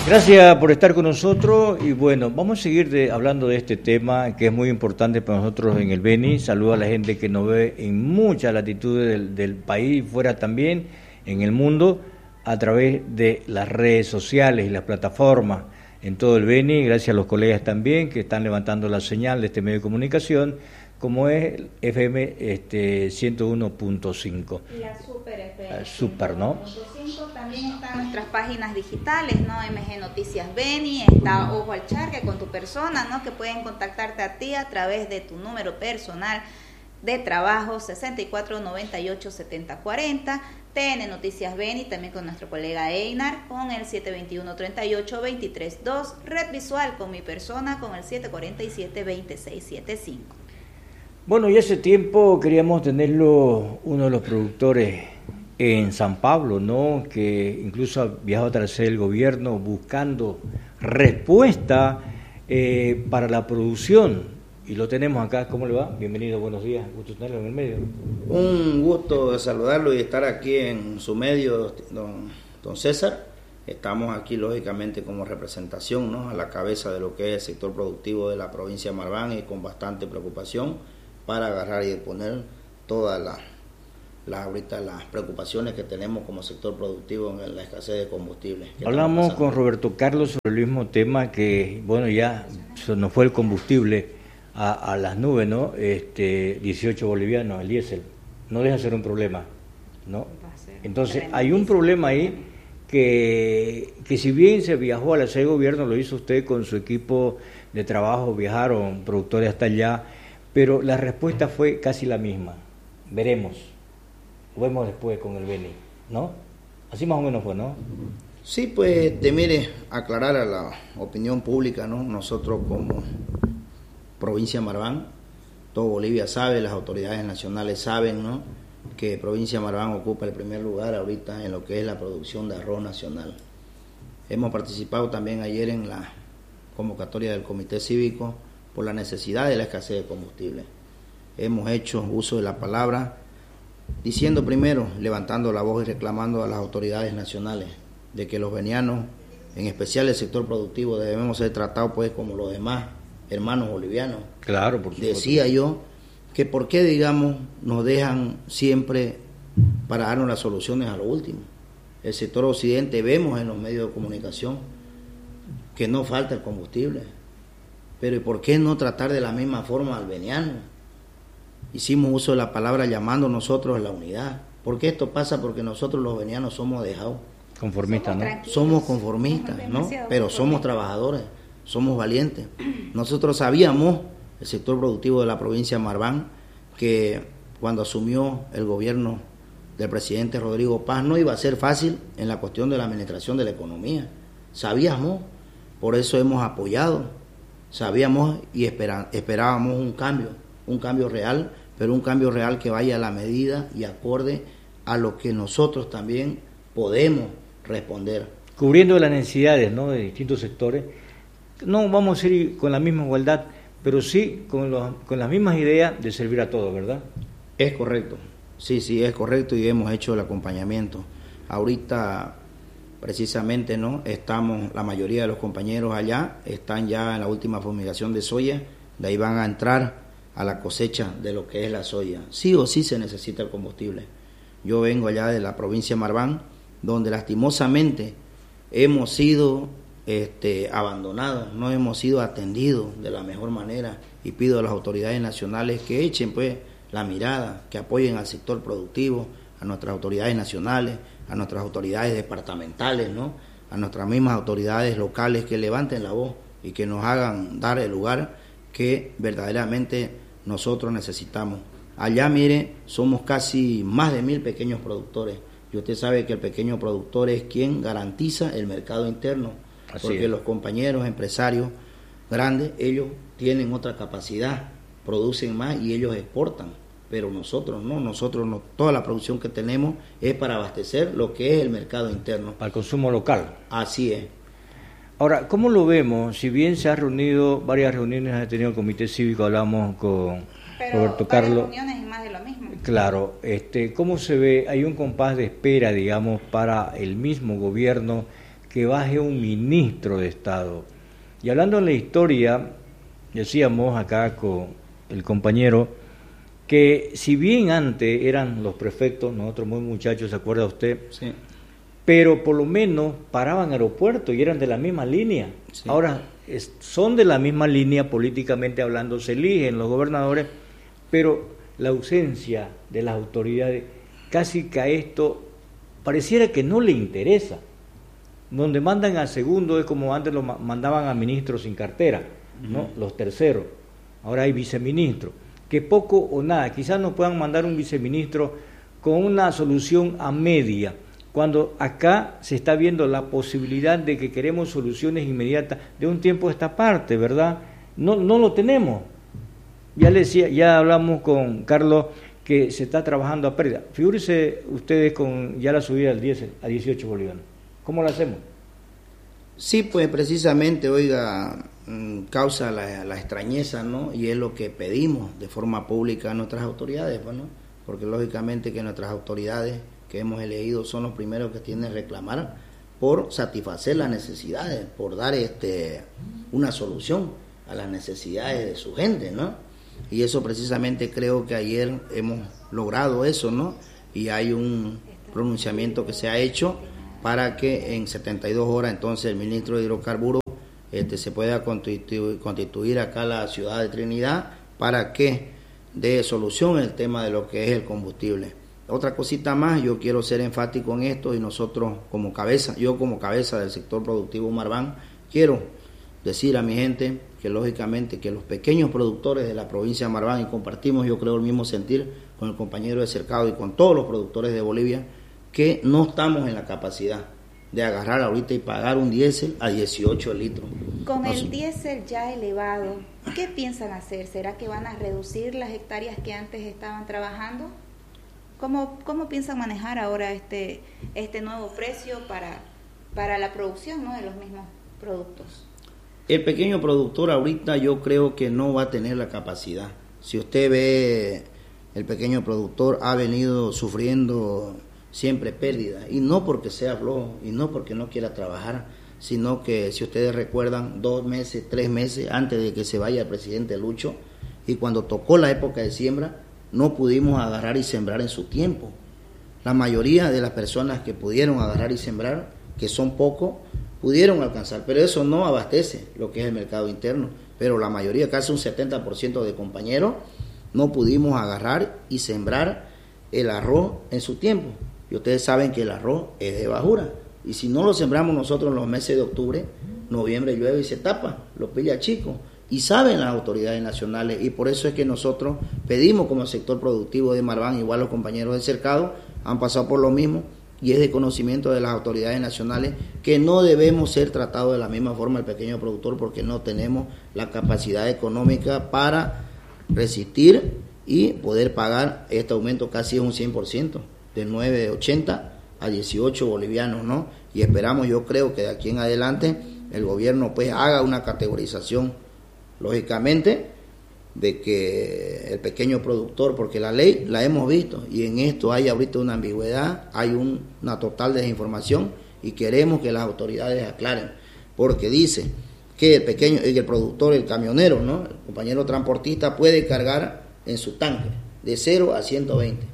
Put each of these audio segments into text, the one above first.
Gracias por estar con nosotros y bueno, vamos a seguir hablando de este tema que es muy importante para nosotros en el Beni. Saludo a la gente que nos ve en muchas latitudes del país y fuera también, en el mundo, a través de las redes sociales y las plataformas en todo el Beni. Gracias a los colegas también que están levantando la señal de este medio de comunicación, como es el FM 101.5. La Super FM. Super, ¿no? También están nuestras páginas digitales, ¿no? MG Noticias Beni, está Ojo al Charque con tu persona, ¿no? Que pueden contactarte a ti a través de tu número personal de trabajo 6498-7040. TN Noticias Beni, también con nuestro colega Einar, con el 721-38-232. Red Visual con mi persona, con el 747-2675. Bueno, y hace tiempo queríamos tenerlo uno de los productores en San Pablo, ¿no? Que incluso ha viajado tras el gobierno buscando respuesta para la producción. Y lo tenemos acá. ¿Cómo le va? Bienvenido, buenos días. Gusto tenerlo en el medio. Un gusto de saludarlo y estar aquí en su medio, don César. Estamos aquí, lógicamente, como representación, ¿no? A la cabeza de lo que es el sector productivo de la provincia de Marván y con bastante preocupación para agarrar y exponer todas ahorita las preocupaciones que tenemos como sector productivo en la escasez de combustible. Hablamos con Roberto Carlos sobre el mismo tema que, bueno, ya se nos fue el combustible a las nubes, ¿no? 18 bolivianos, el diésel. No deja de ser un problema, ¿no? Entonces, hay un problema ahí que si bien se viajó a la sede de gobierno, lo hizo usted con su equipo de trabajo, viajaron productores hasta allá, pero la respuesta fue casi la misma. Veremos. Vemos después con el Beni, ¿no? Así más o menos fue, ¿no? Sí, pues, mire, aclarar a la opinión pública, ¿no? Nosotros como provincia de Marván, todo Bolivia sabe, las autoridades nacionales saben, ¿no? Que provincia de Marván ocupa el primer lugar ahorita en lo que es la producción de arroz nacional. Hemos participado también ayer en la convocatoria del Comité Cívico por la necesidad de la escasez de combustible. Hemos hecho uso de la palabra diciendo primero, levantando la voz y reclamando a las autoridades nacionales de que los venianos, en especial el sector productivo, debemos ser tratados pues como los demás hermanos bolivianos. Claro, por supuesto. Decía yo que por qué, digamos, nos dejan siempre para darnos las soluciones a lo último. El sector occidente, vemos en los medios de comunicación que no falta el combustible, pero ¿y por qué no tratar de la misma forma al veniano? Hicimos uso de la palabra llamando nosotros a la unidad. ¿Por qué esto pasa? Porque nosotros los venianos somos dejados. Conformistas, ¿no? Somos conformistas, ¿no? Pero somos trabajadores, somos valientes. Nosotros sabíamos, el sector productivo de la provincia de Marván, que cuando asumió el gobierno del presidente Rodrigo Paz no iba a ser fácil en la cuestión de la administración de la economía. Sabíamos, por eso hemos apoyado. Sabíamos y esperábamos un cambio real, pero un cambio real que vaya a la medida y acorde a lo que nosotros también podemos responder. Cubriendo las necesidades, ¿no?, de distintos sectores. No vamos a ir con la misma igualdad, pero sí con las mismas ideas de servir a todos, ¿verdad? Es correcto, sí, es correcto y hemos hecho el acompañamiento. Ahorita, precisamente, ¿no?, estamos, la mayoría de los compañeros allá están ya en la última fumigación de soya, de ahí van a entrar a la cosecha de lo que es la soya. Sí o sí se necesita el combustible. Yo vengo allá de la provincia de Marván, donde lastimosamente hemos sido abandonados, no hemos sido atendidos de la mejor manera y pido a las autoridades nacionales que echen pues la mirada, que apoyen al sector productivo, a nuestras autoridades nacionales, a nuestras autoridades departamentales, ¿no?, a nuestras mismas autoridades locales, que levanten la voz y que nos hagan dar el lugar que verdaderamente nosotros necesitamos. Allá, mire, somos casi más de 1.000 pequeños productores y usted sabe que el pequeño productor es quien garantiza el mercado interno. Así porque es. Los compañeros empresarios grandes, ellos tienen otra capacidad, producen más y ellos exportan, pero nosotros no, toda la producción que tenemos es para abastecer lo que es el mercado interno. Para el consumo local. Así es. Ahora, ¿cómo lo vemos? Si bien se ha reunido, varias reuniones ha tenido el Comité Cívico, hablamos con Roberto Carlos. Reuniones y más de lo mismo. Claro, ¿cómo se ve? Hay un compás de espera, digamos, para el mismo gobierno que baje un ministro de Estado. Y hablando de la historia, decíamos acá con el compañero que si bien antes eran los prefectos, nosotros muy muchachos, ¿se acuerda usted? Sí. Pero por lo menos paraban aeropuertos y eran de la misma línea. Sí. Ahora son de la misma línea políticamente hablando, se eligen los gobernadores, pero la ausencia de las autoridades, casi que a esto pareciera que no le interesa. Donde mandan a segundo es como antes lo mandaban a ministros sin cartera, ¿no? Los terceros. Ahora hay viceministros, que poco o nada, quizás nos puedan mandar un viceministro con una solución a media, cuando acá se está viendo la posibilidad de que queremos soluciones inmediatas de un tiempo a esta parte, ¿verdad? No lo tenemos. Ya le decía, ya hablamos con Carlos que se está trabajando a pérdida. Figúrense ustedes con ya la subida del diésel a 18 bolivianos. ¿Cómo lo hacemos? Sí, pues precisamente, oiga, causa la extrañeza, ¿no? Y es lo que pedimos de forma pública a nuestras autoridades, ¿no? Porque lógicamente que nuestras autoridades que hemos elegido son los primeros que tienen que reclamar por satisfacer las necesidades, por dar una solución a las necesidades de su gente, ¿no? Y eso precisamente creo que ayer hemos logrado eso, ¿no? Y hay un pronunciamiento que se ha hecho para que en 72 horas entonces el ministro de Hidrocarburos se pueda constituir acá la ciudad de Trinidad para que dé solución el tema de lo que es el combustible. Otra cosita más, yo quiero ser enfático en esto y nosotros como cabeza, yo como cabeza del sector productivo Marván, quiero decir a mi gente que lógicamente que los pequeños productores de la provincia de Marván, y compartimos yo creo el mismo sentir con el compañero de Cercado y con todos los productores de Bolivia, que no estamos en la capacidad de agarrar ahorita y pagar un diésel a 18 litros. Con el diésel ya elevado, ¿qué piensan hacer? ¿Será que van a reducir las hectáreas que antes estaban trabajando? ¿Cómo piensan manejar ahora este nuevo precio para la producción, ¿no?, de los mismos productos? El pequeño productor ahorita yo creo que no va a tener la capacidad. Si usted ve, el pequeño productor ha venido sufriendo siempre pérdida, y no porque sea flojo, y no porque no quiera trabajar, sino que si ustedes recuerdan 2 meses, 3 meses antes de que se vaya el presidente Lucho, y cuando tocó la época de siembra, no pudimos agarrar y sembrar en su tiempo. La mayoría de las personas que pudieron agarrar y sembrar, que son pocos, pudieron alcanzar, pero eso no abastece lo que es el mercado interno, pero la mayoría, casi un 70% de compañeros, no pudimos agarrar y sembrar el arroz en su tiempo. Y ustedes saben que el arroz es de bajura, y si no lo sembramos nosotros en los meses de octubre, noviembre llueve y se tapa, lo pilla chico, y saben las autoridades nacionales, y por eso es que nosotros pedimos como sector productivo de Marván, igual los compañeros de Cercado han pasado por lo mismo, y es de conocimiento de las autoridades nacionales que no debemos ser tratados de la misma forma el pequeño productor, porque no tenemos la capacidad económica para resistir y poder pagar este aumento, casi es un 100%, de 9.80 a 18 bolivianos, ¿no? Y esperamos, yo creo que de aquí en adelante el gobierno pues haga una categorización, lógicamente, de que el pequeño productor, porque la ley la hemos visto y en esto hay ahorita una ambigüedad, hay una total desinformación, y queremos que las autoridades aclaren, porque dice que el productor, el camionero, ¿no?, el compañero transportista puede cargar en su tanque de 0 a 120,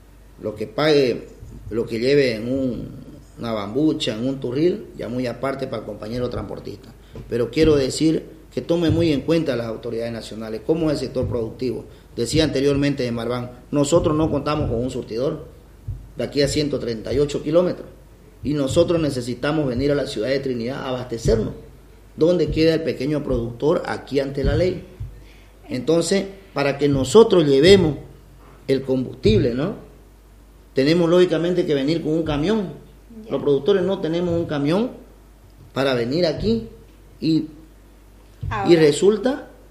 lo que pague, lo que lleve en una bambucha, en un turril, ya muy aparte para el compañero transportista. Pero quiero decir que tome muy en cuenta las autoridades nacionales, como el sector productivo. Decía anteriormente de Marván, nosotros no contamos con un surtidor de aquí a 138 kilómetros, y nosotros necesitamos venir a la ciudad de Trinidad a abastecernos. ¿Dónde queda el pequeño productor aquí ante la ley? Entonces, para que nosotros llevemos el combustible, ¿no?, tenemos lógicamente que venir con un camión. Los productores no tenemos un camión para venir aquí, y resulta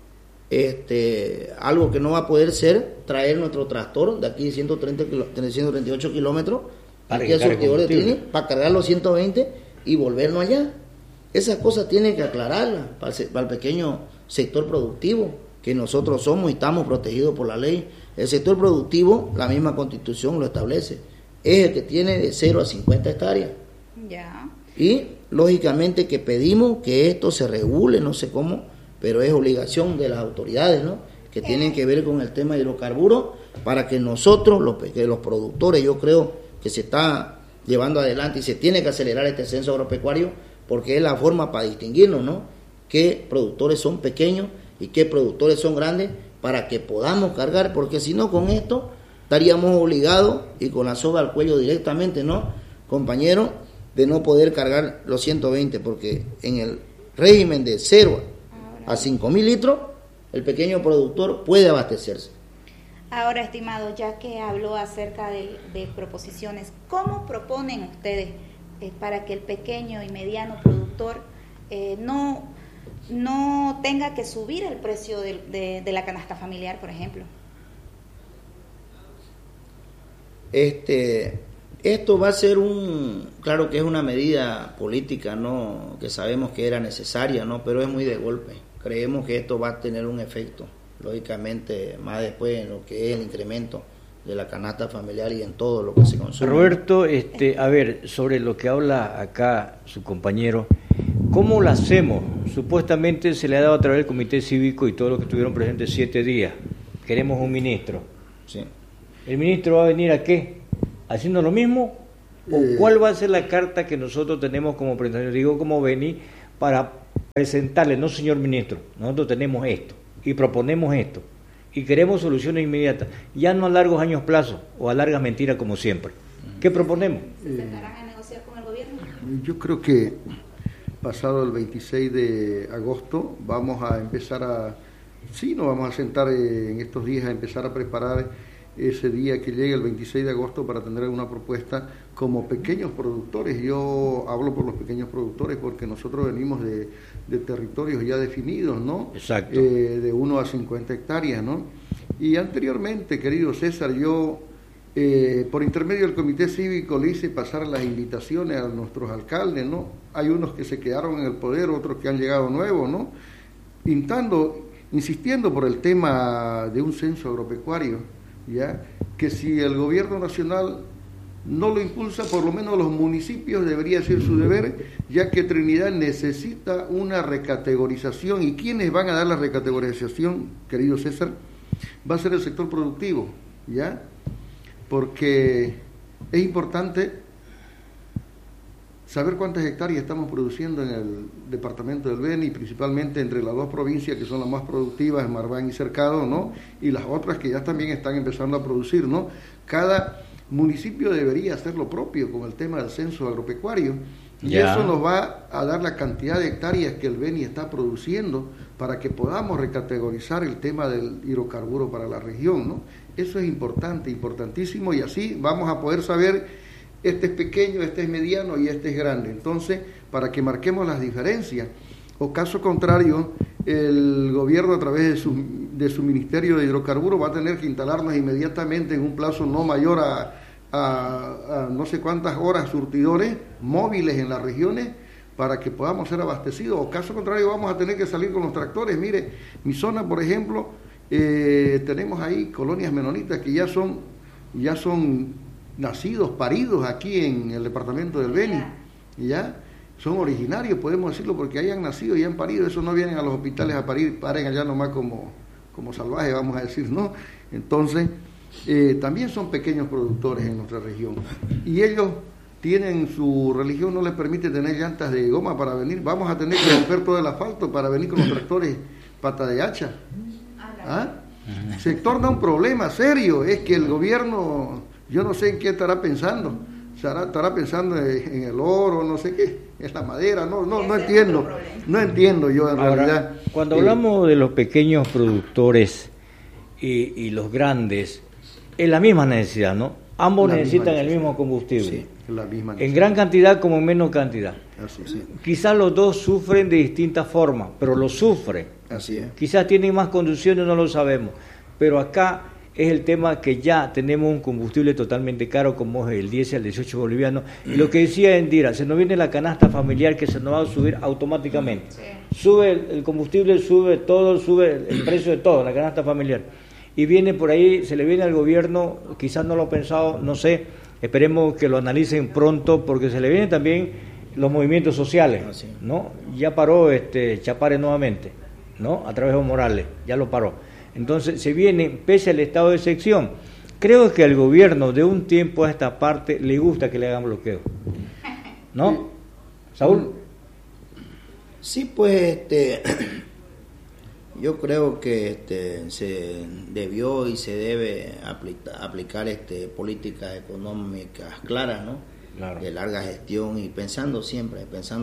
algo que no va a poder ser traer nuestro tractor de aquí de 138 kilómetros aquí al surtidor de Trini para cargar los 120 y volvernos allá. Esas cosas tienen que aclararlas para el pequeño sector productivo, que nosotros somos y estamos protegidos por la ley. El sector productivo, la misma Constitución lo establece, es el que tiene de 0 a 50 hectáreas. Ya. Y lógicamente que pedimos que esto se regule, no sé cómo, pero es obligación de las autoridades, ¿no?, que tienen que ver con el tema de hidrocarburos, para que nosotros, los productores, yo creo que se está llevando adelante y se tiene que acelerar este censo agropecuario, porque es la forma para distinguirnos, ¿no?, qué productores son pequeños y qué productores son grandes, para que podamos cargar, porque si no, con esto estaríamos obligados y con la soga al cuello directamente, ¿no, compañero?, de no poder cargar los 120, porque en el régimen de 0 a 5.000 litros, el pequeño productor puede abastecerse. Ahora, estimado, ya que habló acerca de proposiciones, ¿cómo proponen ustedes para que el pequeño y mediano productor no tenga que subir el precio de la canasta familiar, por ejemplo? Esto va a ser claro que es una medida política, ¿no?, que sabemos que era necesaria, ¿no?, pero es muy de golpe. Creemos que esto va a tener un efecto, lógicamente, más después en lo que es el incremento de la canasta familiar y en todo lo que se consume. Roberto, a ver, sobre lo que habla acá su compañero, ¿cómo lo hacemos? Supuestamente se le ha dado a través del Comité Cívico y todos los que estuvieron presentes 7 días. Queremos un ministro. Sí. ¿El ministro va a venir a qué? ¿Haciendo lo mismo? ¿O cuál va a ser la carta que nosotros tenemos como presentación? Digo, como venir para presentarle, no, señor ministro, nosotros tenemos esto y proponemos esto y queremos soluciones inmediatas, ya no a largos años plazo o a largas mentiras como siempre. ¿Qué proponemos? ¿Se sentarán a negociar con el gobierno? Yo creo que pasado el 26 de agosto vamos a empezar nos vamos a sentar en estos días a empezar a preparar ese día que llegue el 26 de agosto para tener alguna propuesta como pequeños productores. Yo hablo por los pequeños productores porque nosotros venimos de territorios ya definidos, ¿no? Exacto. De 1 a 50 hectáreas, ¿no? Y anteriormente, querido César, yo por intermedio del Comité Cívico le hice pasar las invitaciones a nuestros alcaldes, ¿no? Hay unos que se quedaron en el poder, otros que han llegado nuevos, ¿no?, insistiendo por el tema de un censo agropecuario, ya que si el gobierno nacional no lo impulsa, por lo menos los municipios debería ser su deber, ya que Trinidad necesita una recategorización. ¿Y quiénes van a dar la recategorización, querido César? Va a ser el sector productivo, ¿ya? Porque es importante saber cuántas hectáreas estamos produciendo en el departamento del Beni, principalmente entre las 2 provincias que son las más productivas, Marván y Cercado, ¿no?, y las otras que ya también están empezando a producir, ¿no? Cada municipio debería hacer lo propio con el tema del censo agropecuario, y eso nos va a dar la cantidad de hectáreas que el Beni está produciendo para que podamos recategorizar el tema del hidrocarburo para la región, ¿no? Eso es importante, importantísimo, y así vamos a poder saber este es pequeño, este es mediano y este es grande. Entonces, para que marquemos las diferencias, o caso contrario, el gobierno a través de su Ministerio de Hidrocarburos va a tener que instalarnos inmediatamente en un plazo no mayor a no sé cuántas horas surtidores móviles en las regiones para que podamos ser abastecidos, o caso contrario vamos a tener que salir con los tractores. Mire, mi zona, por ejemplo, tenemos ahí colonias menonitas que ya son nacidos, paridos aquí en el departamento del Beni, ya son originarios, podemos decirlo, porque hayan nacido y han parido. Eso no vienen a los hospitales a parir, paren allá nomás como salvajes, vamos a decir, ¿no? Entonces, también son pequeños productores en nuestra región, y ellos su religión no les permite tener llantas de goma para venir. Vamos a tener que romper todo el asfalto para venir con los tractores pata de hacha. Se torna un problema serio. Es que el gobierno, yo no sé en qué estará pensando. Estará pensando en el oro, no sé qué, en la madera, no entiendo yo en realidad. Cuando hablamos de los pequeños productores y los grandes, es la misma necesidad, ¿no? Ambos necesitan el mismo combustible. Sí, la misma necesidad. En gran cantidad como en menos cantidad. Así, sí. Quizás los dos sufren de distintas formas, pero lo sufren. Así es. Quizás tienen más condiciones, no lo sabemos. Pero acá es el tema que ya tenemos un combustible totalmente caro como es el diésel, el 18 boliviano. Y lo que decía Endira, se nos viene la canasta familiar que se nos va a subir automáticamente. Sí. Sube el combustible, sube todo, sube el precio de todo, la canasta familiar. Y viene por ahí, se le viene al gobierno, quizás no lo ha pensado, no sé, esperemos que lo analicen pronto, porque se le viene también los movimientos sociales, sí. ¿no? Ya paró Chapare nuevamente, ¿no? A través de Morales, ya lo paró. Entonces se viene, pese al estado de excepción, creo que al gobierno de un tiempo a esta parte le gusta que le hagan bloqueo, ¿no? Saúl. Sí, pues yo creo que se debió y se debe aplicar políticas económicas claras, ¿no? Claro. De larga gestión y pensando siempre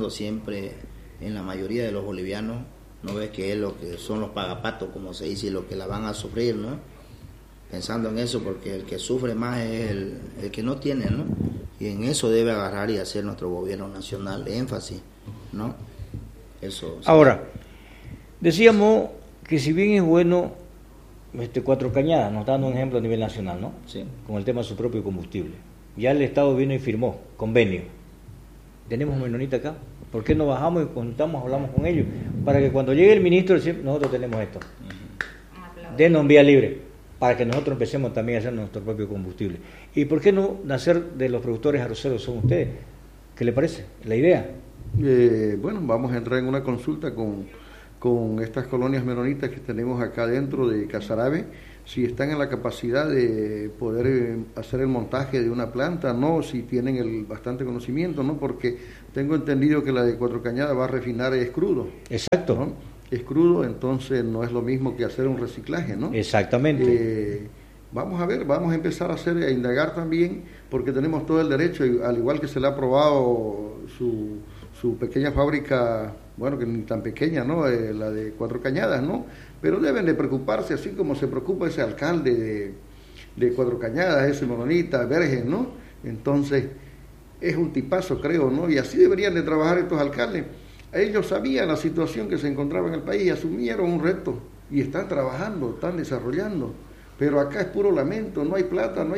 en la mayoría de los bolivianos. No ves que es lo que son los pagapatos, como se dice, y lo que la van a sufrir, ¿no? Pensando en eso, porque el que sufre más es el que no tiene, ¿no? Y en eso debe agarrar y hacer nuestro gobierno nacional énfasis, ¿no? Eso. Ahora, decíamos que si bien es bueno Cuatro Cañadas, nos está dando un ejemplo a nivel nacional, ¿no? Sí. Con el tema de su propio combustible. Ya el Estado vino y firmó convenio. Tenemos menonita acá. ¿Por qué no bajamos y contamos, hablamos con ellos? Para que cuando llegue el ministro, nosotros tenemos esto. Denos vía libre, para que nosotros empecemos también a hacer nuestro propio combustible. ¿Y por qué no nacer de los productores arroceros? Son ustedes. ¿Qué le parece la idea? Bueno, vamos a entrar en una consulta con estas colonias menonitas que tenemos acá dentro de Casarabe, si están en la capacidad de poder hacer el montaje de una planta, no, si tienen el bastante conocimiento, no, porque tengo entendido que la de Cuatro Cañadas va a refinar es crudo. Exacto. ¿No? Es crudo, entonces no es lo mismo que hacer un reciclaje, ¿no? Exactamente. Vamos a ver, vamos a empezar a indagar también, porque tenemos todo el derecho, al igual que se le ha aprobado su pequeña fábrica, bueno, que ni tan pequeña, ¿no? La de Cuatro Cañadas, ¿no? Pero deben de preocuparse, así como se preocupa ese alcalde de Cuatro Cañadas, ese mononita, Vergen, ¿no? Entonces, es un tipazo, creo, ¿no? Y así deberían de trabajar estos alcaldes. Ellos sabían la situación que se encontraba en el país y asumieron un reto y están trabajando, están desarrollando. Pero acá es puro lamento, no hay plata, no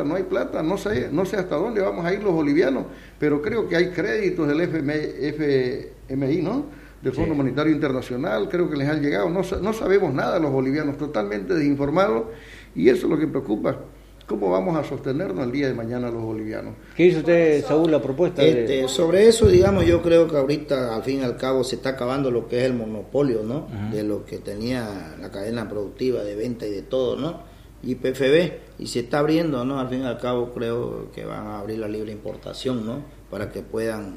sé hasta dónde vamos a ir los bolivianos, pero creo que hay créditos del FMI, ¿no? Del Fondo Monetario Internacional, creo que les han llegado, no sabemos nada los bolivianos, totalmente desinformados, y eso es lo que preocupa. ¿Cómo vamos a sostenernos el día de mañana los bolivianos? ¿Qué hizo usted, Saúl, la propuesta? Sobre eso, digamos, yo creo que ahorita, al fin y al cabo, se está acabando lo que es el monopolio, ¿no? Uh-huh. De lo que tenía la cadena productiva de venta y de todo, ¿no? Y PFB, y se está abriendo, ¿no? Al fin y al cabo, creo que van a abrir la libre importación, ¿no? Para que puedan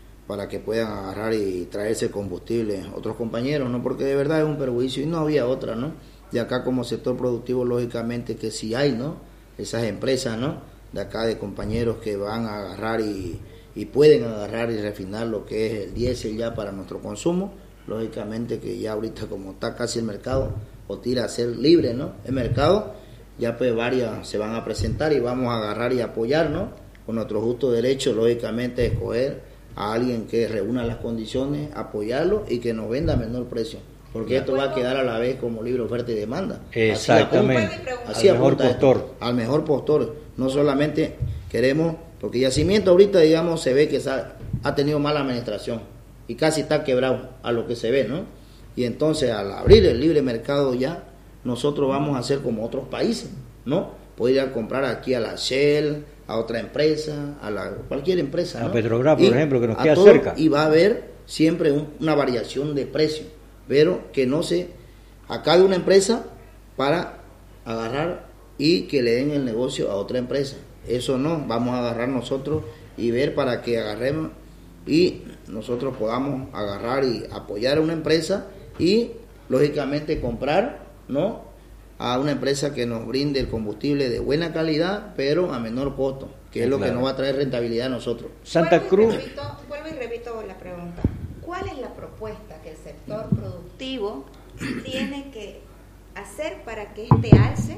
agarrar y traerse combustible otros compañeros, ¿no? Porque de verdad es un perjuicio y no había otra, ¿no? De acá como sector productivo, lógicamente que sí hay, ¿no? Esas empresas, ¿no? De acá de compañeros que van a agarrar y pueden agarrar y refinar lo que es el diésel ya para nuestro consumo. Lógicamente que ya ahorita como está casi el mercado, o tira a ser libre, ¿no? El mercado, ya pues varias se van a presentar y vamos a agarrar y apoyar, ¿no? Con nuestro justo derecho, lógicamente, escoger a alguien que reúna las condiciones, apoyarlo y que nos venda a menor precio. Porque esto va a quedar a la vez como libre oferta y demanda. Exactamente. Así al mejor postor. Al mejor postor. No solamente queremos, porque Yacimiento ahorita, digamos, se ve que ha tenido mala administración y casi está quebrado a lo que se ve, ¿no? Y entonces al abrir el libre mercado ya, nosotros vamos a hacer como otros países, ¿no? Poder ir a comprar aquí a la Shell, a otra empresa, cualquier empresa, ¿no? A Petrobras, por ejemplo, que nos queda cerca. Y va a haber siempre una variación de precio, pero que no se acabe una empresa para agarrar y que le den el negocio a otra empresa. Eso no, vamos a agarrar nosotros y ver para que agarremos y nosotros podamos agarrar y apoyar a una empresa y lógicamente comprar, ¿no? A una empresa que nos brinde el combustible de buena calidad, pero a menor costo, que es lo que nos va a traer rentabilidad a nosotros. Santa Cruz. Vuelvo y repito la pregunta. ¿Cuál es la propuesta que el sector productivo tiene que hacer para que este alce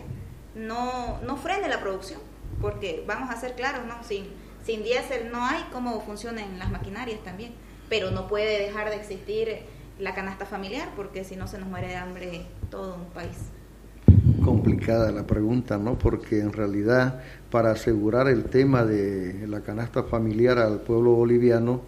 no frene la producción? Porque vamos a ser claros, ¿no? Sin diésel no hay cómo funcionan las maquinarias también, pero no puede dejar de existir la canasta familiar, porque si no se nos muere de hambre todo un país. Complicada la pregunta, ¿no? Porque en realidad para asegurar el tema de la canasta familiar al pueblo boliviano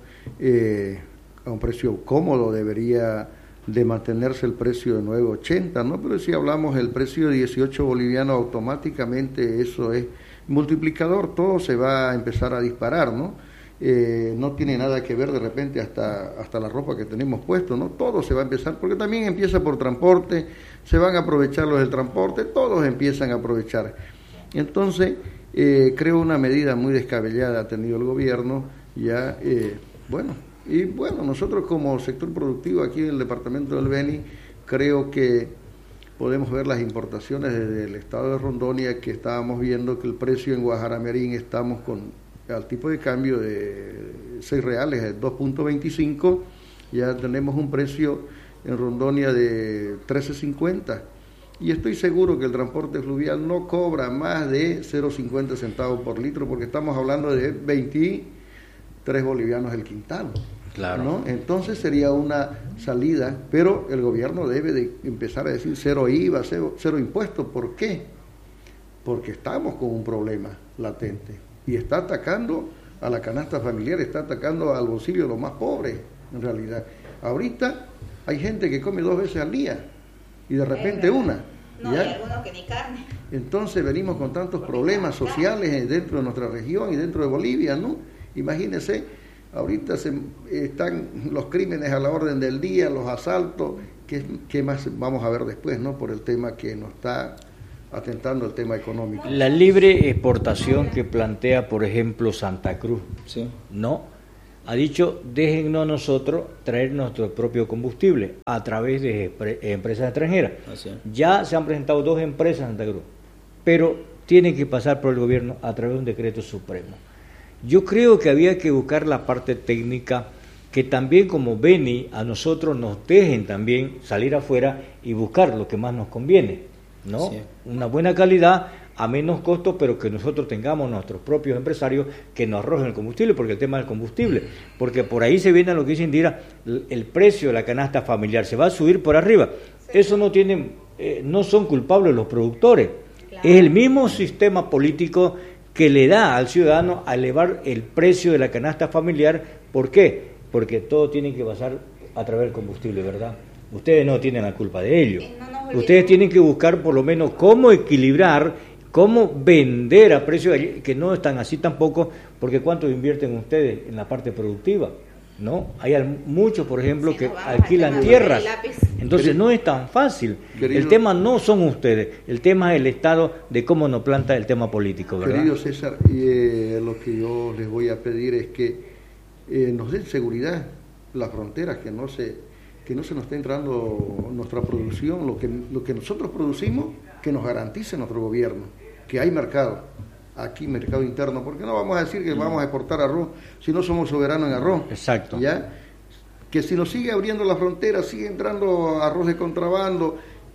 a un precio cómodo debería de mantenerse el precio de 9.80, ¿no? Pero si hablamos del precio de 18 bolivianos, automáticamente eso es multiplicador, todo se va a empezar a disparar, ¿no? no tiene nada que ver de repente hasta la ropa que tenemos puesto, ¿no? Todo se va a empezar, porque también empieza por transporte, se van a aprovechar los del transporte, todos empiezan a aprovechar. Entonces, creo una medida muy descabellada ha tenido el gobierno, ya, bueno, nosotros como sector productivo aquí en el departamento del Beni, creo que podemos ver las importaciones desde el estado de Rondônia, que estábamos viendo que el precio en Guajaramerín estamos al tipo de cambio de 6 reales, 2.25, ya tenemos un precio en Rondônia de 13.50, y estoy seguro que el transporte fluvial no cobra más de 0.50 centavos por litro, porque estamos hablando de 23 bolivianos el quintal. Claro. ¿No? Entonces sería una salida, pero el gobierno debe de empezar a decir cero IVA, cero impuestos. ¿Por qué? Porque estamos con un problema latente y está atacando a la canasta familiar, está atacando al bolsillo de los más pobres, en realidad. Ahorita hay gente que come 2 veces al día y de repente una. No, ¿ya? Hay algunos que ni carne. Entonces venimos con tantos problemas sociales dentro de nuestra región y dentro de Bolivia, ¿no? Imagínense. Ahorita están los crímenes a la orden del día, los asaltos, ¿qué más vamos a ver después, no? Por el tema que nos está atentando el tema económico. La libre exportación que plantea, por ejemplo, Santa Cruz, Sí. ¿no? Ha dicho, déjennos nosotros traer nuestro propio combustible a través de empresas extranjeras. Así es. Ya se han presentado 2 empresas en Santa Cruz, pero tienen que pasar por el gobierno a través de un decreto supremo. Yo creo que había que buscar la parte técnica, que también como Beni a nosotros nos dejen también salir afuera y buscar lo que más nos conviene, ¿no? Sí. Una buena calidad a menos costo, pero que nosotros tengamos nuestros propios empresarios que nos arrojen el combustible, porque el tema del combustible, porque por ahí se viene lo que dice Indira, el precio de la canasta familiar se va a subir por arriba. Eso no tiene, no son culpables los productores, claro. Es el mismo sistema político que le da al ciudadano a elevar el precio de la canasta familiar. ¿Por qué? Porque todo tiene que pasar a través del combustible, ¿verdad? Ustedes no tienen la culpa de ello. Ustedes tienen que buscar por lo menos cómo equilibrar, cómo vender a precio que no están así tampoco, porque ¿cuánto invierten ustedes en la parte productiva? ¿No? Hay muchos, por ejemplo, que alquilan tierras. Entonces no es tan fácil. El tema no son ustedes, el tema es el Estado de cómo nos planta el tema político, ¿verdad? Querido César, lo que yo les voy a pedir es que nos den seguridad las fronteras, que no se nos esté entrando nuestra producción, lo que nosotros producimos, que nos garantice nuestro gobierno, que hay mercado. Aquí mercado interno, porque no vamos a decir que vamos a exportar arroz si no somos soberanos en arroz. Exacto. ¿Ya? Que si nos sigue abriendo la frontera, sigue entrando arroz de contrabando,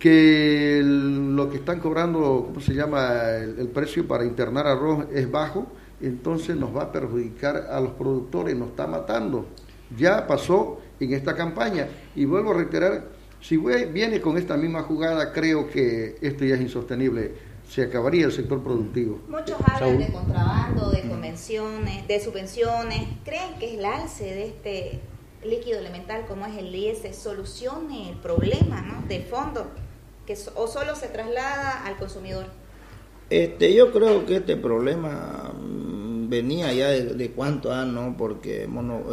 que lo que están cobrando, ¿cómo se llama? El precio para internar arroz es bajo, entonces nos va a perjudicar a los productores, nos está matando. Ya pasó en esta campaña, y vuelvo a reiterar, si viene con esta misma jugada, creo que esto ya es insostenible. Se acabaría el sector productivo. Muchos hablan de contrabando, de convenciones, de subvenciones. ¿Creen que el alce de este líquido elemental como es el IES solucione el problema, ¿no? De fondo, o solo se traslada al consumidor? Yo creo que este problema venía ya de cuánto, ¿no? Porque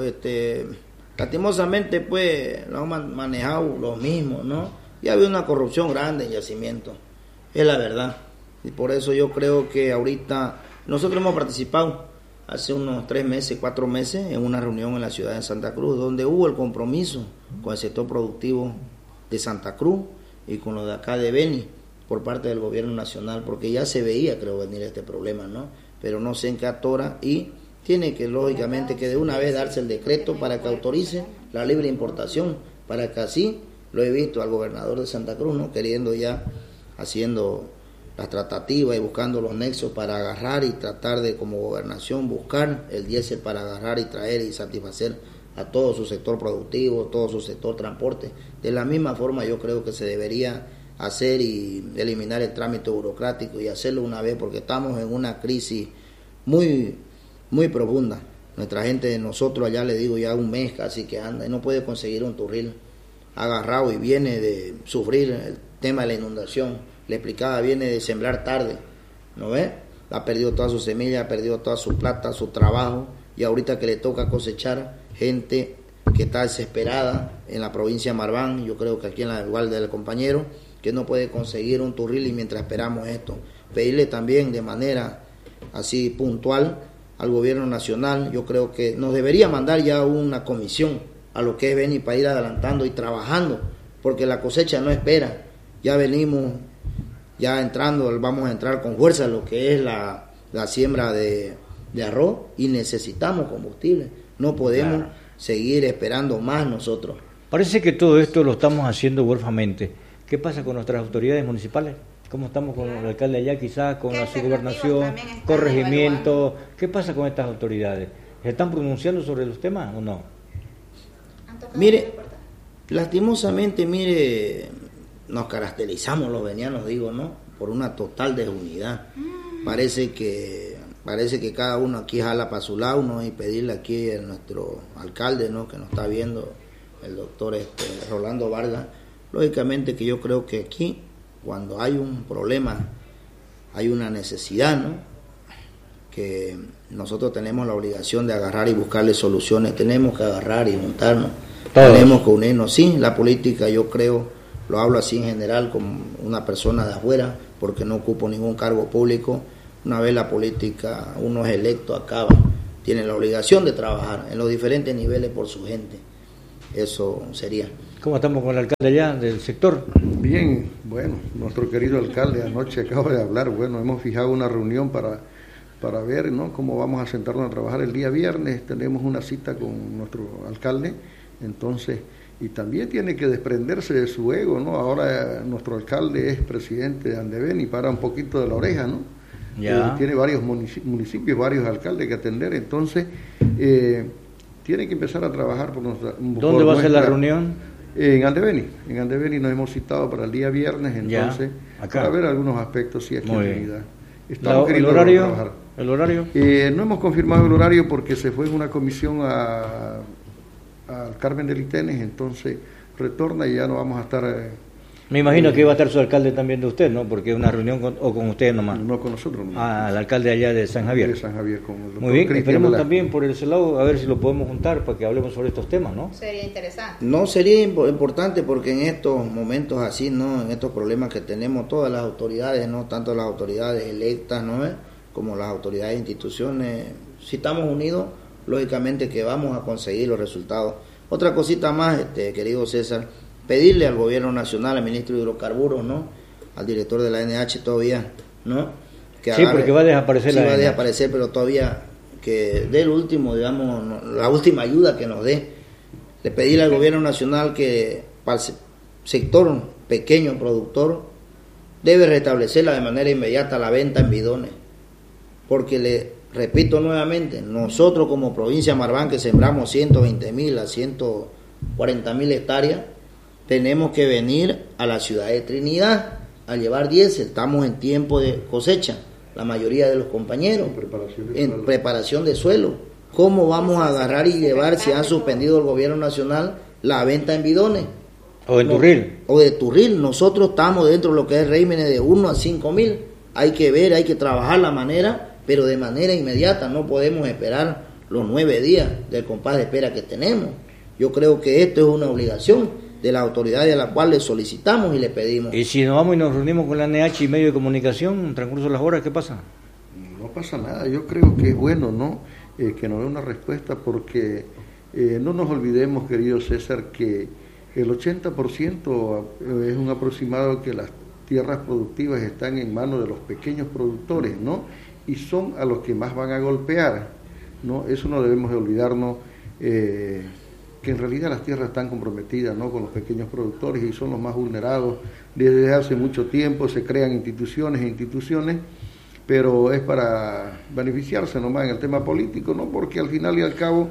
lastimosamente pues lo han manejado los mismos, ¿no? Y había una corrupción grande en yacimiento, es la verdad. Y por eso yo creo que ahorita nosotros hemos participado hace unos 3 meses, 4 meses en una reunión en la ciudad de Santa Cruz, donde hubo el compromiso con el sector productivo de Santa Cruz y con lo de acá de Beni por parte del gobierno nacional, porque ya se veía, creo, venir este problema, ¿no? Pero no sé en qué atora, y tiene que lógicamente que de una vez darse el decreto para que autorice la libre importación, para que así, lo he visto al gobernador de Santa Cruz, ¿no? Queriendo ya, haciendo las tratativas y buscando los nexos para agarrar y tratar de, como gobernación, buscar el diésel para agarrar y traer y satisfacer a todo su sector productivo, todo su sector transporte. De la misma forma yo creo que se debería hacer y eliminar el trámite burocrático y hacerlo una vez, porque estamos en una crisis muy, muy profunda. Nuestra gente, nosotros allá, le digo, ya 1 mes casi que anda y no puede conseguir un turril agarrado, y viene de sufrir el tema de la inundación. Le explicaba, viene de sembrar tarde, ¿no ve? Ha perdido toda su semilla, ha perdido toda su plata, su trabajo, y ahorita que le toca cosechar, gente que está desesperada en la provincia de Marván, yo creo que aquí en la igual del compañero, que no puede conseguir un turril y mientras esperamos esto. Pedirle también de manera así puntual al gobierno nacional, yo creo que nos debería mandar ya una comisión a lo que es Beni para ir adelantando y trabajando, porque la cosecha no espera, ya venimos ya entrando, vamos a entrar con fuerza en lo que es la siembra de arroz y necesitamos combustible, no podemos seguir esperando más nosotros. Parece que todo esto lo estamos haciendo huérfanamente. ¿Qué pasa con nuestras autoridades municipales? ¿Cómo estamos con el alcalde allá, quizás con la subgobernación, corregimiento? ¿Qué pasa con estas autoridades? ¿Se están pronunciando sobre los temas o no? Mire, lastimosamente, nos caracterizamos los venianos, digo, ¿no? Por una total desunidad. Parece que cada uno aquí jala para su lado, ¿no? Y pedirle aquí a nuestro alcalde, ¿no? Que nos está viendo, el doctor Rolando Vargas. Lógicamente que yo creo que aquí, cuando hay un problema, hay una necesidad, ¿no? Que nosotros tenemos la obligación de agarrar y buscarle soluciones, tenemos que agarrar y juntarnos, tenemos que unirnos. Sí, la política, yo creo, lo hablo así en general como una persona de afuera, porque no ocupo ningún cargo público. Una vez la política, uno es electo, acaba, tiene la obligación de trabajar en los diferentes niveles por su gente. Eso sería. ¿Cómo estamos con el alcalde allá del sector? Bien, bueno, nuestro querido alcalde anoche acaba de hablar, bueno, hemos fijado una reunión para ver, ¿no?, cómo vamos a sentarnos a trabajar el día viernes. Tenemos una cita con nuestro alcalde, entonces, y también tiene que desprenderse de su ego, ¿no? Ahora nuestro alcalde es presidente de Andeveni y para un poquito de la oreja, ¿no? Ya. Tiene varios municipios, varios alcaldes que atender, entonces tiene que empezar a trabajar por nuestra... ¿Dónde va a ser la reunión? En Andeveni nos hemos citado para el día viernes, entonces, para ver algunos aspectos, si es que en realidad estamos queriendo trabajar. ¿El horario? No hemos confirmado el horario porque se fue en una comisión al Carmen de Litenes, entonces retorna y ya no vamos a estar... Me imagino que iba a estar su alcalde también de usted, ¿no? Porque es una reunión con ustedes nomás. No con nosotros. Ah, el alcalde allá de San Javier. De San Javier, con el doctor Muy bien, Cristian esperemos Velasco. también por ese lado a ver si lo podemos juntar para que hablemos sobre estos temas, ¿no? Sería interesante. No, sería importante porque en estos momentos así, ¿no?, en estos problemas que tenemos todas las autoridades, ¿no?, tanto las autoridades electas, ¿no?, como las autoridades e instituciones, si estamos unidos, lógicamente que vamos a conseguir los resultados. Otra cosita más, querido César, pedirle al gobierno nacional, al ministro de Hidrocarburos, ¿no?, al director de la NH todavía, ¿no?, que sí, porque va a desaparecer va a desaparecer, pero todavía que dé el último, digamos, la última ayuda que nos dé. Le pedirle al gobierno nacional que para el sector pequeño productor debe restablecerla de manera inmediata la venta en bidones, porque le repito nuevamente, nosotros como provincia de Marván, que sembramos 120.000 a 140.000 hectáreas, tenemos que venir a la ciudad de Trinidad a llevar diésel. Estamos en tiempo de cosecha, la mayoría de los compañeros, en preparación de suelo. ¿Cómo vamos a agarrar y llevar, si han suspendido el gobierno nacional, la venta en bidones? O en turril. O de turril. Nosotros estamos dentro de lo que es régimen de 1 a 5.000. Hay que ver, hay que trabajar la manera, pero de manera inmediata. No podemos esperar los 9 días del compás de espera que tenemos. Yo creo que esto es una obligación de la autoridad a la cual le solicitamos y le pedimos. Y si nos vamos y nos reunimos con la NH y medio de comunicación, en transcurso de las horas, ¿qué pasa? No pasa nada, yo creo que es bueno, ¿no?, que nos dé una respuesta, porque no nos olvidemos, querido César, que el 80% es un aproximado que las tierras productivas están en manos de los pequeños productores, ¿no?, y son a los que más van a golpear, ¿no? Eso no debemos de olvidarnos, que en realidad las tierras están comprometidas, ¿no?, con los pequeños productores y son los más vulnerados. Desde hace mucho tiempo se crean instituciones, pero es para beneficiarse nomás en el tema político, ¿no?, porque al final y al cabo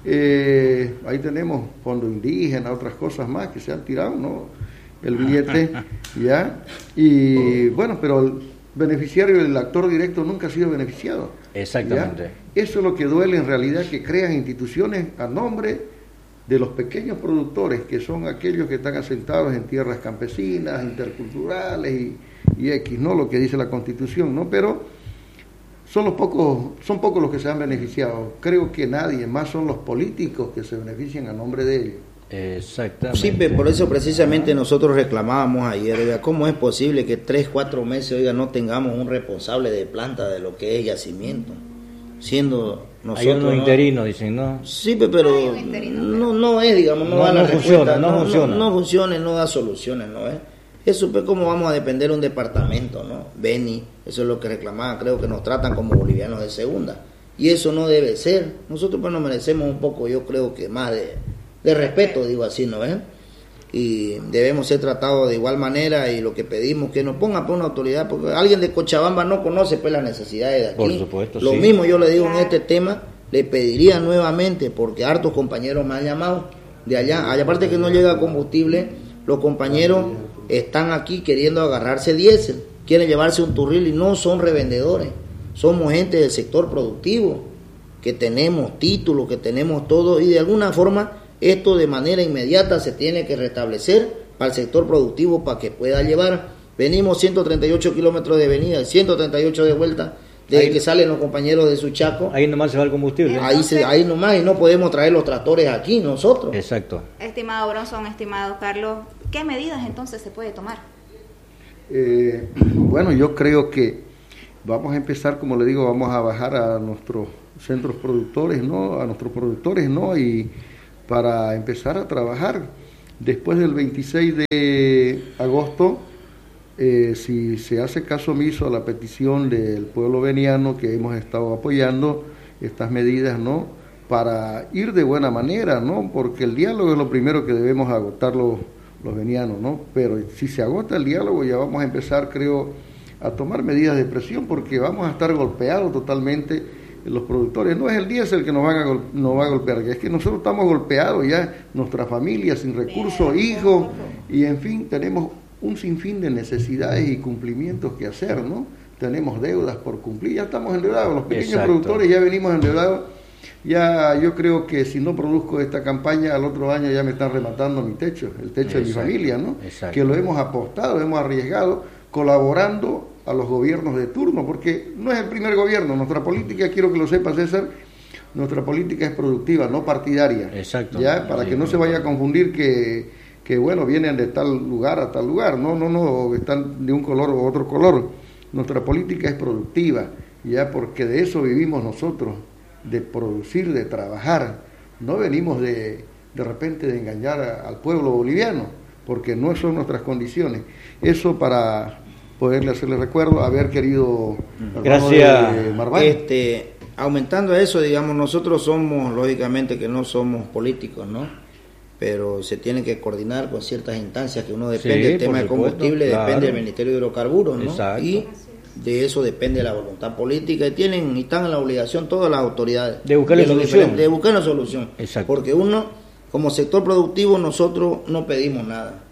ahí tenemos fondo indígena, otras cosas más que se han tirado, ¿no?, el billete, ¿ya? Y bueno, pero el beneficiario, el actor directo nunca ha sido beneficiado. Exactamente. ¿Ya? Eso es lo que duele en realidad, que crean instituciones a nombre de los pequeños productores, que son aquellos que están asentados en tierras campesinas, interculturales y X, ¿no?, lo que dice la Constitución, ¿no? Pero son pocos los que se han beneficiado. Creo que nadie, más son los políticos que se benefician a nombre de ellos. Exactamente. Sí, por eso precisamente nosotros reclamábamos ayer, oiga, ¿cómo es posible que 3-4 meses, oiga, no tengamos un responsable de planta de lo que es yacimiento? Siendo nosotros... Hay unos interinos, dicen, ¿no? Sí, pero no es, digamos, no da la respuesta. No funciona, no da soluciones, ¿no es? Eso pues cómo vamos a depender de un departamento, ¿no? Beni, eso es lo que reclamaban, creo que nos tratan como bolivianos de segunda. Y eso no debe ser. Nosotros pues nos merecemos un poco, yo creo que más de respeto, digo así, ¿no es? Y debemos ser tratados de igual manera, y lo que pedimos que nos ponga por una autoridad, porque alguien de Cochabamba no conoce pues las necesidades de aquí. Por supuesto, lo sí. mismo yo le digo en este tema, le pediría nuevamente, porque hartos compañeros me han llamado de allá, aparte que no llega combustible, los compañeros están aquí queriendo agarrarse diésel, quieren llevarse un turril y no son revendedores, somos gente del sector productivo, que tenemos títulos, que tenemos todo, y de alguna forma esto de manera inmediata se tiene que restablecer para el sector productivo para que pueda llevar. Venimos 138 kilómetros de venida y 138 de vuelta, desde que salen los compañeros de Suchaco. Ahí nomás se va el combustible. Ahí nomás, y no podemos traer los tractores aquí nosotros. Exacto. Estimado Bronson, estimado Carlos, ¿qué medidas entonces se puede tomar? Bueno, yo creo que vamos a empezar, como le digo, vamos a bajar a nuestros centros productores, ¿no? A nuestros productores, ¿no? Y para empezar a trabajar después del 26 de agosto, si se hace caso omiso a la petición del pueblo veniano, que hemos estado apoyando estas medidas, ¿no? Para ir de buena manera, ¿no? Porque el diálogo es lo primero que debemos agotar los venianos, ¿no? Pero si se agota el diálogo, ya vamos a empezar, creo, a tomar medidas de presión, porque vamos a estar golpeados totalmente los productores. No es el diésel que nos va a golpear, es que nosotros estamos golpeados ya, nuestra familia sin recursos, hijos, y en fin, tenemos un sinfín de necesidades y cumplimientos que hacer, ¿no? Tenemos deudas por cumplir, ya estamos endeudados, los pequeños productores ya venimos endeudados. Ya yo creo que si no produzco esta campaña, al otro año ya me están rematando mi techo, el techo de mi familia, ¿no? Que lo hemos apostado, hemos arriesgado, colaborando a los gobiernos de turno, porque no es el primer gobierno. Nuestra política, quiero que lo sepa César, nuestra política es productiva, no partidaria. Exacto. Ya, para que no se vaya a confundir que bueno, vienen de tal lugar a tal lugar, no, están de un color u otro color. Nuestra política es productiva, ya, porque de eso vivimos nosotros, de producir, de trabajar. No venimos de repente de engañar al pueblo boliviano, porque no son nuestras condiciones. Eso para poderle hacerle recuerdo, haber querido... Gracias. Aumentando a eso, digamos, nosotros somos, lógicamente que no somos políticos, ¿no? Pero se tiene que coordinar con ciertas instancias que uno depende, del tema de combustible, claro. Depende del Ministerio de Hidrocarburos, ¿no? Exacto. Y de eso depende la voluntad política, y están en la obligación todas las autoridades de buscar la solución. De buscar una solución. Exacto. Porque uno, como sector productivo, nosotros no pedimos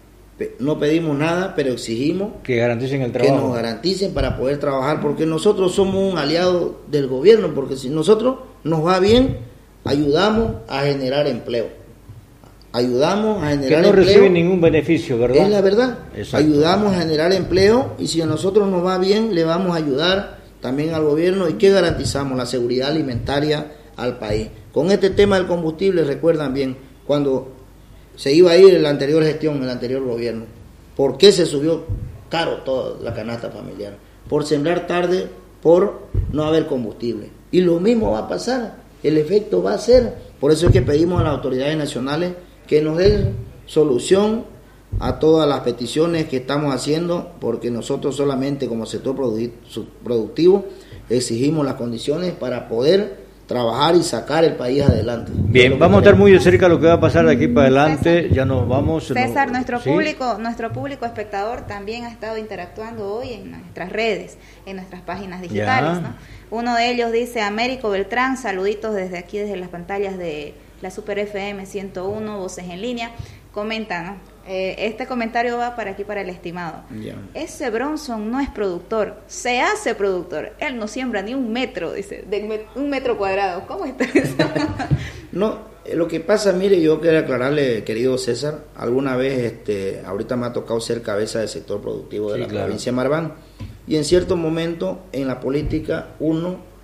nada, pero exigimos que garanticen el trabajo. Que nos garanticen para poder trabajar, porque nosotros somos un aliado del gobierno, porque si nosotros nos va bien, ayudamos a generar empleo. Ayudamos a generar empleo. Que no reciben ningún beneficio, ¿verdad? Es la verdad. Exacto. Ayudamos a generar empleo, y si a nosotros nos va bien, le vamos a ayudar también al gobierno. ¿Y qué garantizamos? La seguridad alimentaria al país. Con este tema del combustible, recuerdan bien, cuando se iba a ir en la anterior gestión, el anterior gobierno, ¿por qué se subió caro toda la canasta familiar? Por sembrar tarde, por no haber combustible. Y lo mismo va a pasar, el efecto va a ser. Por eso es que pedimos a las autoridades nacionales que nos den solución a todas las peticiones que estamos haciendo, porque nosotros solamente como sector productivo exigimos las condiciones para poder trabajar y sacar el país adelante. Bien, vamos a estar muy de cerca lo que va a pasar de aquí para adelante. César, ya nos vamos. César, nuestro público espectador también ha estado interactuando hoy en nuestras redes, en nuestras páginas digitales, ¿no? Uno de ellos dice: Américo Beltrán, saluditos desde aquí, desde las pantallas de la Super FM 101, Voces en Línea. Comenta, ¿no? Este comentario va para aquí, para el estimado. Ese Bronson no es productor, se hace productor. Él no siembra ni un metro, dice, de un metro cuadrado. ¿Cómo está eso? No, lo que pasa, mire, yo quiero aclararle, querido César, alguna vez, ahorita me ha tocado ser cabeza del sector productivo de la provincia de Marván, y en cierto momento en la política uno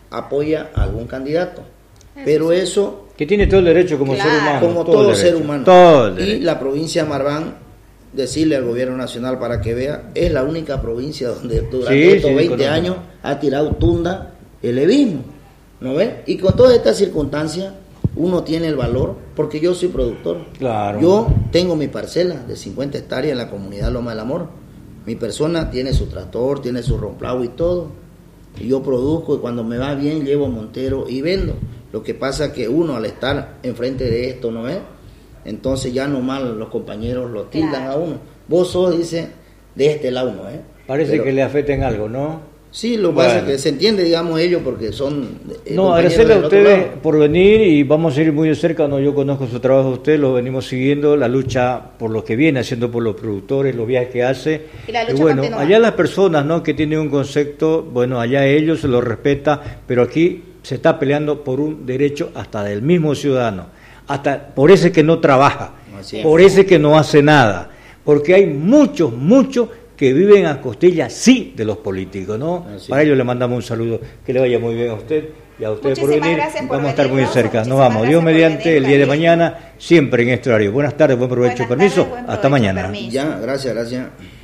apoya a algún candidato. Pero eso... Que tiene todo el derecho como Claro. ser humano. Como todo ser humano. Todo el Y derecho. la provincia de Marván, decirle al gobierno nacional para que vea, es la única provincia donde durante estos 20 conozco. años ha tirado tunda el levismo, ¿no ves? Y con todas estas circunstancias uno tiene el valor, porque yo soy productor. Claro. Yo tengo mi parcela de 50 hectáreas en la comunidad Loma del Amor. Mi persona tiene su tractor, tiene su romplau y todo. Y yo produzco y cuando me va bien llevo montero y vendo. Lo que pasa es que uno al estar enfrente de esto, ¿no ves? Entonces ya nomás los compañeros lo tildan Claro. a uno. Vos sos, dice, de este lado, ¿no? Parece Pero- que le afecten algo, ¿no? Sí, lo que Bueno. pasa es que se entiende, digamos, ellos porque son... No, compañeros agradecerle a del otro ustedes lado. por venir y vamos a ir muy de cerca. No, yo conozco su trabajo de usted, lo venimos siguiendo, la lucha por lo que viene haciendo por los productores, los viajes que hace. Y la lucha bueno, continúa. allá las personas, ¿no?, que tienen un concepto, bueno, allá ellos se lo respeta, pero aquí se está peleando por un derecho hasta del mismo ciudadano, hasta por ese que no trabaja, Así es. por ese que no hace nada, porque hay muchos que viven a costillas, sí, de los políticos, ¿no? Así Para es. ellos le mandamos un saludo, que le vaya muy bien a usted y a usted por Muchísimas venir. gracias por Vamos a estar venir, muy Rosa. cerca, nos Muchísimas vamos. Dios gracias por mediante, venir el día de también. mañana, siempre en este horario. Buenas tardes, buen provecho, Buenas permiso, tardes, buen hasta provecho, mañana. permiso. Ya, gracias.